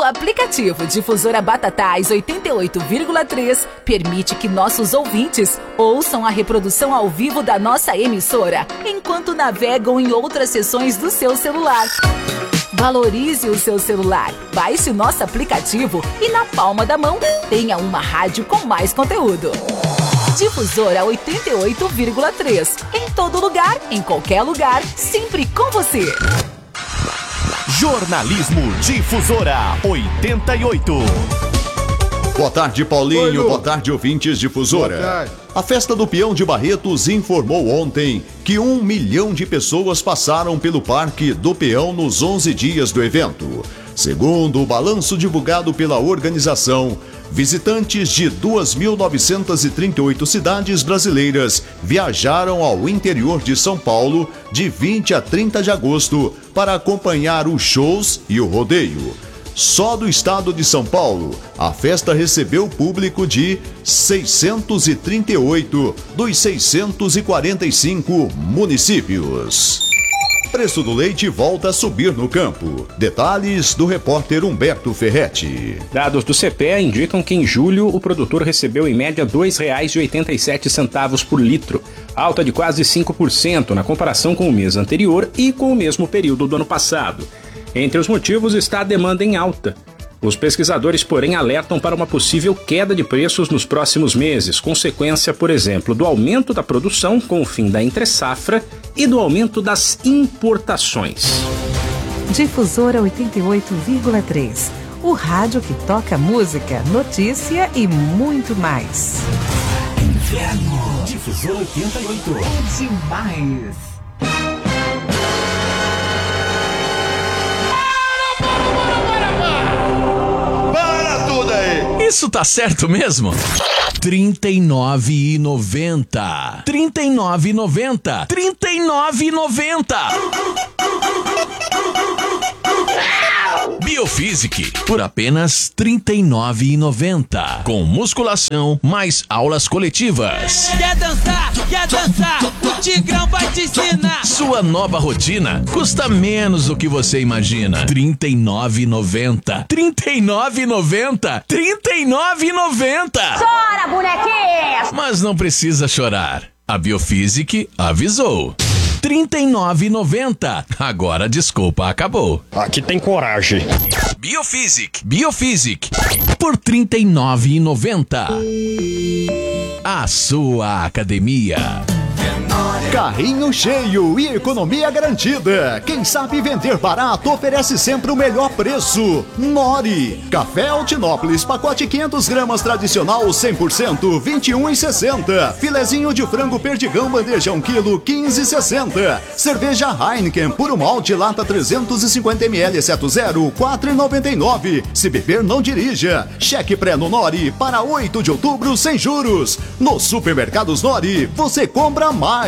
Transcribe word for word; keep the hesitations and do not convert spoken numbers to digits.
aplicativo Difusora Batatais oitenta e oito vírgula três permite que nossos ouvintes ouçam a reprodução ao vivo da nossa emissora, enquanto navegam em outras seções do seu celular. Valorize o seu celular, baixe o nosso aplicativo e na palma da mão tenha uma rádio com mais conteúdo. Difusora oitenta e oito vírgula três. Em todo lugar, em qualquer lugar, sempre com você. Jornalismo Difusora oitenta e oito. Boa tarde, Paulinho. Oi, boa tarde, ouvintes Difusora. A Festa do Peão de Barretos informou ontem que um milhão de pessoas passaram pelo Parque do Peão nos onze dias do evento. Segundo o balanço divulgado pela organização, visitantes de duas mil novecentas e trinta e oito cidades brasileiras viajaram ao interior de São Paulo de vinte a trinta de agosto para acompanhar os shows e o rodeio. Só do estado de São Paulo, a festa recebeu público de seiscentos e trinta e oito dos seiscentos e quarenta e cinco municípios. Preço do leite volta a subir no campo. Detalhes do repórter Humberto Ferretti. Dados do C P E A indicam que em julho o produtor recebeu em média dois reais e oitenta e sete centavos por litro, alta de quase cinco por cento na comparação com o mês anterior e com o mesmo período do ano passado. Entre os motivos está a demanda em alta. Os pesquisadores, porém, alertam para uma possível queda de preços nos próximos meses, consequência, por exemplo, do aumento da produção com o fim da entre-safra e do aumento das importações. Difusora oitenta e oito vírgula três. O rádio que toca música, notícia e muito mais. Inverno. Difusora oitenta e oito. É demais. Isso tá certo mesmo? trinta e nove reais e noventa centavos. trinta e nove reais e noventa centavos. trinta e nove reais e noventa centavos. Biofísic por apenas trinta e nove reais e noventa centavos. Com musculação mais aulas coletivas. Quer dançar? Quer dançar? O Tigrão vai te ensinar. Sua nova rotina custa menos do que você imagina. trinta e nove reais e noventa centavos. trinta e nove reais e noventa centavos. trinta e nove reais e noventa centavos. Chora, bonequinha! Mas não precisa chorar. A Biofísic avisou. trinta e nove reais e noventa centavos. Agora a desculpa acabou. Aqui tem coragem. Biofísic. Biofísic. Por trinta e nove reais e noventa centavos. A sua academia. Carrinho cheio e economia garantida. Quem sabe vender barato oferece sempre o melhor preço. Nori. Café Altinópolis, pacote quinhentas gramas tradicional cem por cento, vinte e um reais e sessenta centavos. Filezinho de frango perdigão bandeja um quilo, quinze reais e sessenta centavos. Cerveja Heineken, puro malte, lata trezentos e cinquenta mililitros, exceto zero, quatro reais e noventa e nove centavos. Se beber, não dirija. Cheque pré no Nori para oito de outubro sem juros. Nos supermercados Nori, você compra mais.